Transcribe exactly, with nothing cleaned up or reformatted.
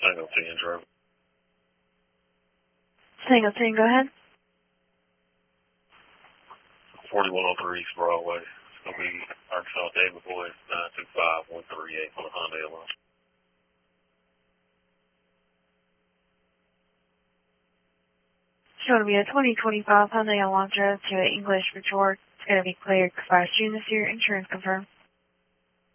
Tango ten, driver. Tango ten, go ahead. forty-one oh three East Broadway. It's going to be Arkansas David Boy, nine two five one three eight on the Hyundai Elantra. It's going to be a twenty twenty-five Hyundai Elantra to an English Retort. It's going to be cleared by June this year. Insurance confirmed.